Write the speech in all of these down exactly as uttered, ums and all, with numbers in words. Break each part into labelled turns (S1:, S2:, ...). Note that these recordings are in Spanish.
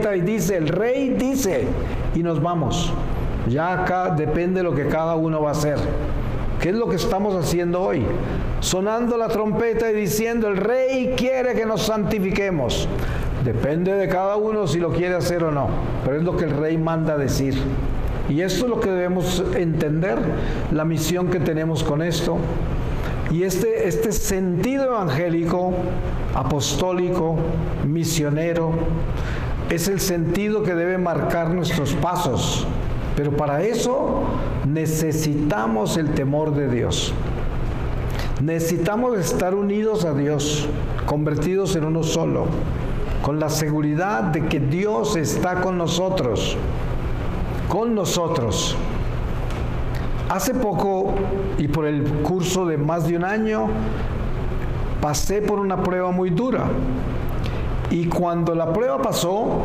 S1: trompeta y dice, el rey dice, y nos vamos. Ya acá depende de lo que cada uno va a hacer. ¿Qué es lo que estamos haciendo hoy? Sonando la trompeta y diciendo, el rey quiere que nos santifiquemos. Depende de cada uno si lo quiere hacer o no, pero es lo que el rey manda decir. Y esto es lo que debemos entender, la misión que tenemos con esto. Y este, este sentido evangélico, apostólico, misionero, es el sentido que debe marcar nuestros pasos. Pero para eso necesitamos el temor de Dios. Necesitamos estar unidos a Dios, convertidos en uno solo, con la seguridad de que Dios está con nosotros, con nosotros. Hace poco, y por el curso de más de un año, pasé por una prueba muy dura. Y cuando la prueba pasó,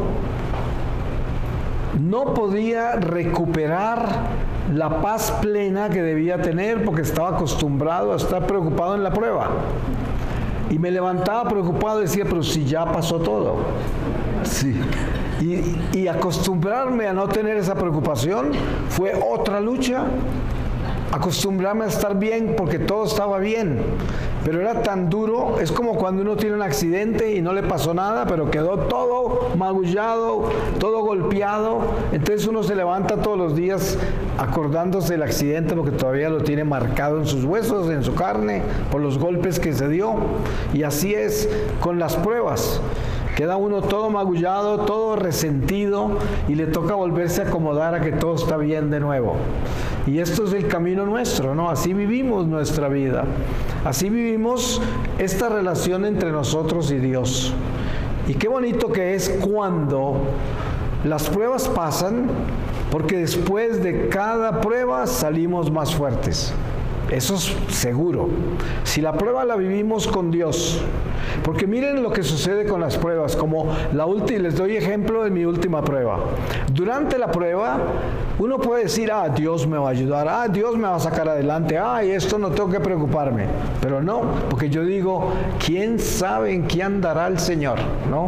S1: no podía recuperar la paz plena que debía tener porque estaba acostumbrado a estar preocupado en la prueba. Y me levantaba preocupado y decía, pero si ya pasó todo. Sí. Y, y acostumbrarme a no tener esa preocupación fue otra lucha. Acostumbrarme a estar bien porque todo estaba bien. Pero era tan duro, es como cuando uno tiene un accidente y no le pasó nada, pero quedó todo magullado, todo golpeado. Entonces uno se levanta todos los días acordándose del accidente porque todavía lo tiene marcado en sus huesos, en su carne, por los golpes que se dio. Y así es con las pruebas. Queda uno todo magullado, todo resentido y le toca volverse a acomodar a que todo está bien de nuevo. Y esto es el camino nuestro, ¿no? Así vivimos nuestra vida. Así vivimos esta relación entre nosotros y Dios. Y qué bonito que es cuando las pruebas pasan, porque después de cada prueba salimos más fuertes. Eso es seguro. Si la prueba la vivimos con Dios, porque miren lo que sucede con las pruebas, como la última, les doy ejemplo de mi última prueba. Durante la prueba, uno puede decir, ah, Dios me va a ayudar, ah, Dios me va a sacar adelante, ah, y esto no tengo que preocuparme. Pero no, porque yo digo, ¿quién sabe en qué andará el Señor? ¿No?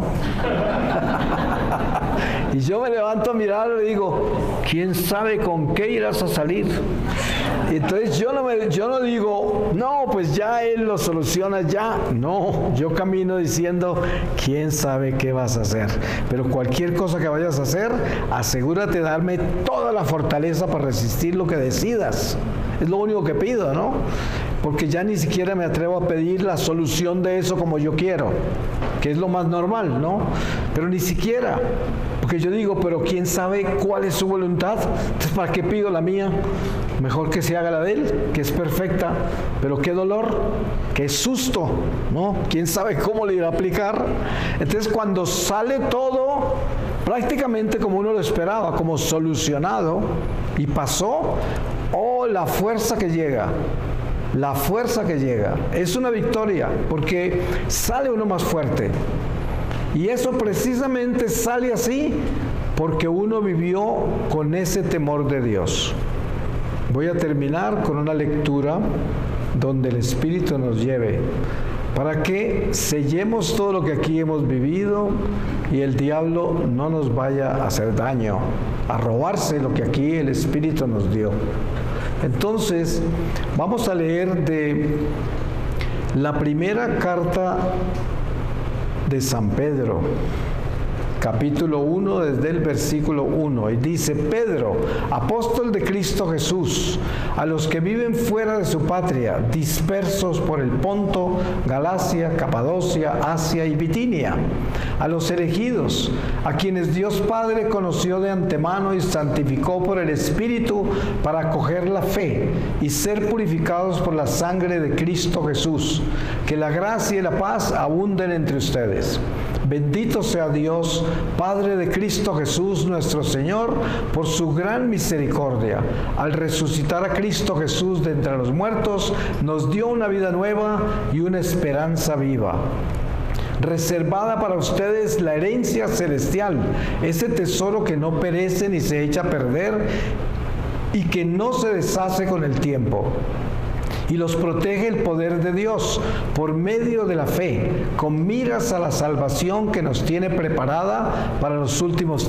S1: Y yo me levanto a mirarlo y digo, ¿quién sabe con qué irás a salir? Entonces yo no, me, yo no digo, no, pues ya Él lo soluciona ya. No, yo camino diciendo, ¿quién sabe qué vas a hacer? Pero cualquier cosa que vayas a hacer, asegúrate de darme toda la fortaleza para resistir lo que decidas. Es lo único que pido, ¿no? Porque ya ni siquiera me atrevo a pedir la solución de eso como yo quiero, que es lo más normal, ¿no? Pero ni siquiera, porque yo digo, pero ¿quién sabe cuál es su voluntad? Entonces, ¿para qué pido la mía? Mejor que se haga la de Él, que es perfecta, pero qué dolor, qué susto, ¿no? ¿Quién sabe cómo le irá a aplicar? Entonces, cuando sale todo prácticamente como uno lo esperaba, como solucionado, y pasó, oh, la fuerza que llega. La fuerza que llega es una victoria porque sale uno más fuerte. Y eso precisamente sale así porque uno vivió con ese temor de Dios. Voy a terminar con una lectura donde el Espíritu nos lleve para que sellemos todo lo que aquí hemos vivido y el diablo no nos vaya a hacer daño, a robarse lo que aquí el Espíritu nos dio. Entonces, vamos a leer de la primera carta de San Pedro, capítulo uno, desde el versículo uno, y dice: Pedro, apóstol de Cristo Jesús, a los que viven fuera de su patria, dispersos por el Ponto, Galacia, Capadocia, Asia y Bitinia, a los elegidos, a quienes Dios Padre conoció de antemano y santificó por el Espíritu para acoger la fe y ser purificados por la sangre de Cristo Jesús, que la gracia y la paz abunden entre ustedes. Bendito sea Dios, Padre de Cristo Jesús nuestro Señor, por su gran misericordia. Al resucitar a Cristo Jesús de entre los muertos, nos dio una vida nueva y una esperanza viva. Reservada para ustedes la herencia celestial, ese tesoro que no perece ni se echa a perder y que no se deshace con el tiempo. y los protege el poder de Dios por medio de la fe, con miras a la salvación que nos tiene preparada para los últimos